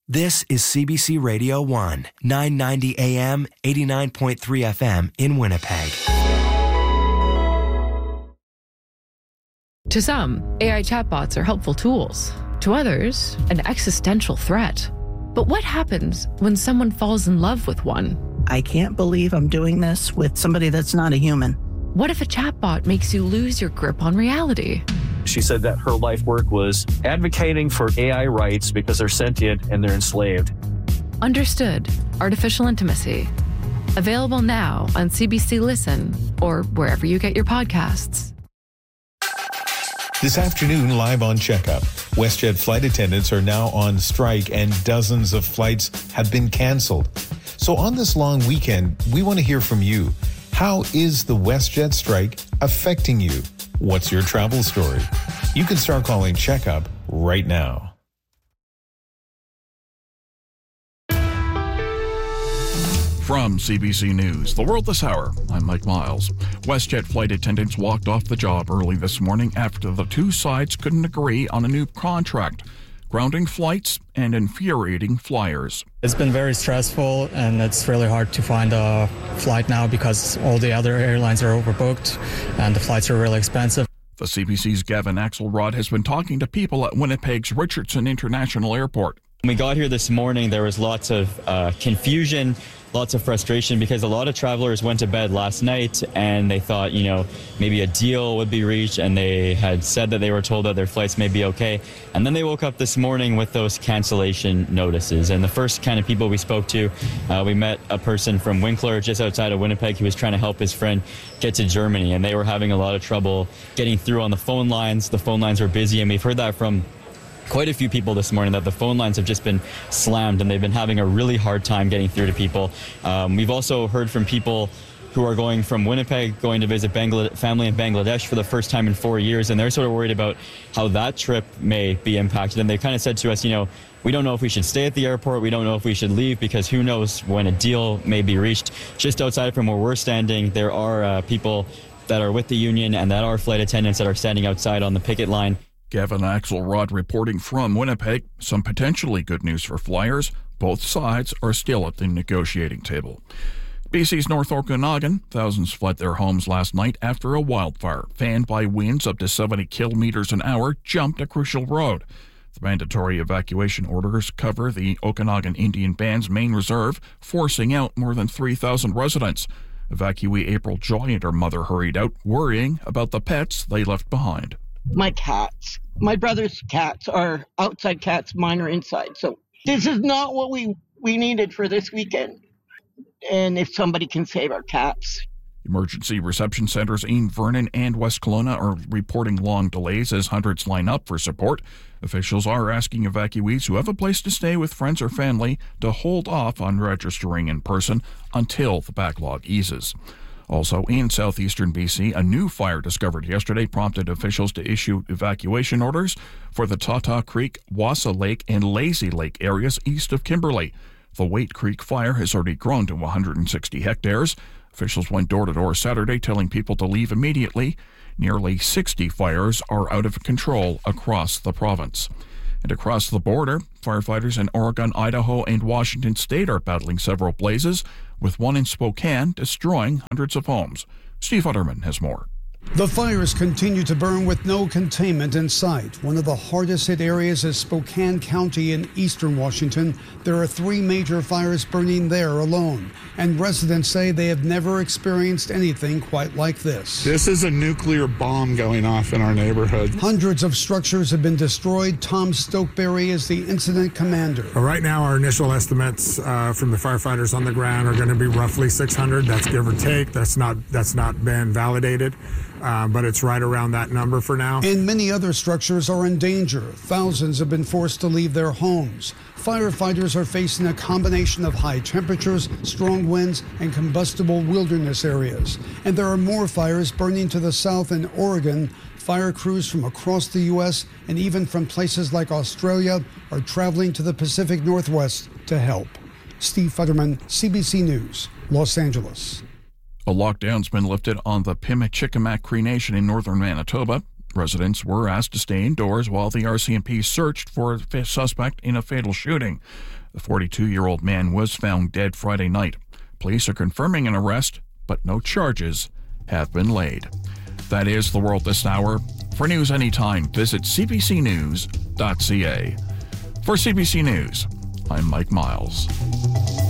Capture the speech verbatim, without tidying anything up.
This is C B C Radio one, nine ninety A M, eighty-nine point three F M in Winnipeg. To some, A I chatbots are helpful tools. To others, an existential threat. But what happens when someone falls in love with one? I can't believe I'm doing this with somebody that's not a human. What if a chatbot makes you lose your grip on reality? She said that her life work was advocating for A I rights because they're sentient and they're enslaved. Understood. Artificial Intimacy. Available now on C B C Listen or wherever you get your podcasts. This afternoon, live on Checkup, WestJet flight attendants are now on strike and dozens of flights have been canceled. So on this long weekend, we want to hear from you. How is the WestJet strike affecting you? What's your travel story? You can start calling Checkup right now. From C B C News, The World This Hour, I'm Mike Miles. WestJet flight attendants walked off the job early this morning after the two sides couldn't agree on a new contract, grounding flights and infuriating flyers. It's been very stressful, and it's really hard to find a flight now because all the other airlines are overbooked and the flights are really expensive. The C B C's Gavin Axelrod has been talking to people at Winnipeg's Richardson International Airport. When we got here this morning, there was lots of uh, confusion, lots of frustration because a lot of travelers went to bed last night and they thought, you know, maybe a deal would be reached, and they had said that they were told that their flights may be okay. And then they woke up this morning with those cancellation notices. And the first kind of people we spoke to, uh, we met a person from Winkler just outside of Winnipeg who was trying to help his friend get to Germany. And they were having a lot of trouble getting through on the phone lines. The phone lines were busy, and we've heard that from quite a few people this morning that the phone lines have just been slammed and they've been having a really hard time getting through to people. Um, we've also heard from people who are going from Winnipeg, going to visit Bangladesh, family in Bangladesh for the first time in four years, and they're sort of worried about how that trip may be impacted. And they kind of said to us, you know, we don't know if we should stay at the airport, we don't know if we should leave, because who knows when a deal may be reached. Just outside from where we're standing, there are uh, people that are with the union and that are flight attendants that are standing outside on the picket line. Gavin Axelrod reporting from Winnipeg. Some potentially good news for flyers. Both sides are still at the negotiating table. B C's North Okanagan, thousands fled their homes last night after a wildfire, fanned by winds up to seventy kilometers an hour, jumped a crucial road. The mandatory evacuation orders cover the Okanagan Indian Band's main reserve, forcing out more than three thousand residents. Evacuee April Joy and her mother hurried out, worrying about the pets they left behind. My cats. My brother's cats are outside cats, mine are inside. So this is not what we, we needed for this weekend. And if somebody can save our cats. Emergency reception centers in Vernon and West Kelowna are reporting long delays as hundreds line up for support. Officials are asking evacuees who have a place to stay with friends or family to hold off on registering in person until the backlog eases. Also in southeastern B C, a new fire discovered yesterday prompted officials to issue evacuation orders for the Tata Creek, Wassa Lake, and Lazy Lake areas east of Kimberley. The Waite Creek fire has already grown to one hundred sixty hectares. Officials went door-to-door Saturday telling people to leave immediately. Nearly sixty fires are out of control across the province. And across the border, firefighters in Oregon, Idaho, and Washington state are battling several blazes, with one in Spokane destroying hundreds of homes. Steve Utterman has more. The fires continue to burn with no containment in sight. One of the hardest hit areas is Spokane County in eastern Washington. There are three major fires burning there alone, and residents say they have never experienced anything quite like this. This is a nuclear bomb going off in our neighborhood. Hundreds of structures have been destroyed. Tom Stokeberry is the incident commander. Right now, our initial estimates uh, from the firefighters on the ground are going to be roughly six hundred. That's give or take. That's not that's not been validated. Uh, but it's right around that number for now. And many other structures are in danger. Thousands have been forced to leave their homes. Firefighters are facing a combination of high temperatures, strong winds, and combustible wilderness areas. And there are more fires burning to the south in Oregon. Fire crews from across the U S and even from places like Australia are traveling to the Pacific Northwest to help. Steve Futterman, C B C News, Los Angeles. A lockdown's been lifted on the Pimicikamak Cree Nation in northern Manitoba. Residents were asked to stay indoors while the R C M P searched for a suspect in a fatal shooting. The forty-two-year-old man was found dead Friday night. Police are confirming an arrest, but no charges have been laid. That is the world this hour. For news anytime, visit c b c news dot c a. For C B C News, I'm Mike Miles.